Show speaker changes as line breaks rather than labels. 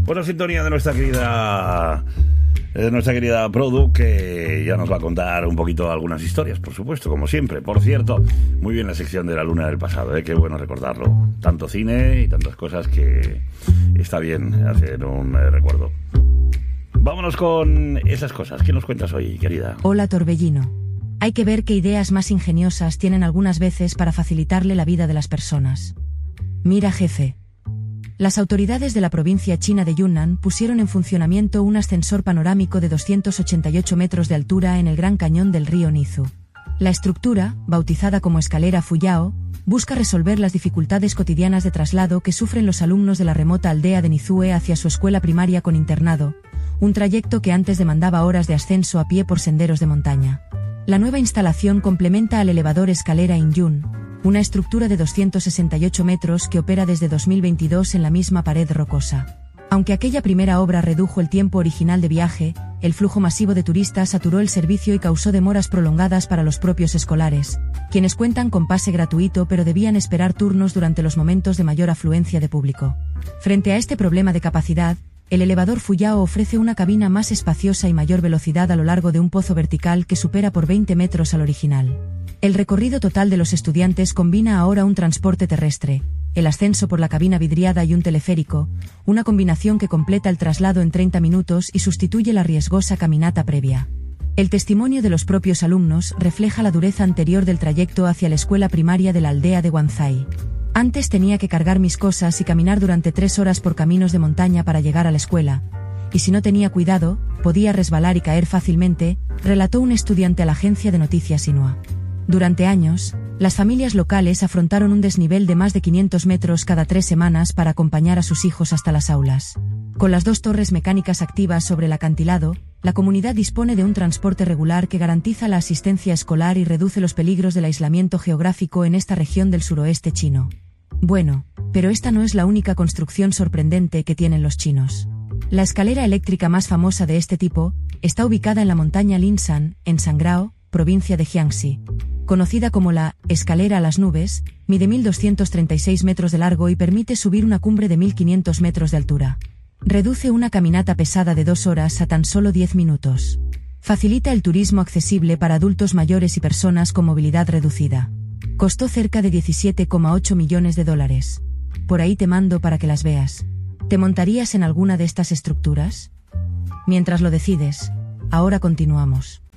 Buena sintonía de nuestra querida Produ, que ya nos va a contar un poquito algunas historias, por supuesto, como siempre. Por cierto, muy bien la sección de la luna del pasado, qué bueno recordarlo. Tanto cine y tantas cosas que está bien hacer un recuerdo. Vámonos con esas cosas. ¿Qué nos cuentas hoy, querida?
Hola, Torbellino. Hay que ver qué ideas más ingeniosas tienen algunas veces para facilitarle la vida de las personas. Mira, jefe. Las autoridades de la provincia china de Yunnan pusieron en funcionamiento un ascensor panorámico de 288 metros de altura en el Gran Cañón del río Nizu. La estructura, bautizada como escalera Fuyao, busca resolver las dificultades cotidianas de traslado que sufren los alumnos de la remota aldea de Nizue hacia su escuela primaria con internado, un trayecto que antes demandaba horas de ascenso a pie por senderos de montaña. La nueva instalación complementa al elevador escalera Inyun, una estructura de 268 metros que opera desde 2022 en la misma pared rocosa. Aunque aquella primera obra redujo el tiempo original de viaje, el flujo masivo de turistas saturó el servicio y causó demoras prolongadas para los propios escolares, quienes cuentan con pase gratuito pero debían esperar turnos durante los momentos de mayor afluencia de público. Frente a este problema de capacidad, el elevador Fuyao ofrece una cabina más espaciosa y mayor velocidad a lo largo de un pozo vertical que supera por 20 metros al original. El recorrido total de los estudiantes combina ahora un transporte terrestre, el ascenso por la cabina vidriada y un teleférico, una combinación que completa el traslado en 30 minutos y sustituye la riesgosa caminata previa. El testimonio de los propios alumnos refleja la dureza anterior del trayecto hacia la escuela primaria de la aldea de Wanzai. Antes tenía que cargar mis cosas y caminar durante 3 horas por caminos de montaña para llegar a la escuela, y si no tenía cuidado, podía resbalar y caer fácilmente, relató un estudiante a la agencia de noticias Xinhua. Durante años, las familias locales afrontaron un desnivel de más de 500 metros cada 3 semanas para acompañar a sus hijos hasta las aulas. Con las 2 torres mecánicas activas sobre el acantilado, la comunidad dispone de un transporte regular que garantiza la asistencia escolar y reduce los peligros del aislamiento geográfico en esta región del suroeste chino. Bueno, pero esta no es la única construcción sorprendente que tienen los chinos. La escalera eléctrica más famosa de este tipo está ubicada en la montaña Linshan, en Sangrao, provincia de Jiangxi. Conocida como la escalera a las nubes, mide 1.236 metros de largo y permite subir una cumbre de 1.500 metros de altura. Reduce una caminata pesada de 2 horas a tan solo 10 minutos. Facilita el turismo accesible para adultos mayores y personas con movilidad reducida. Costó cerca de $17,8 millones. Por ahí te mando para que las veas. ¿Te montarías en alguna de estas estructuras? Mientras lo decides, ahora continuamos.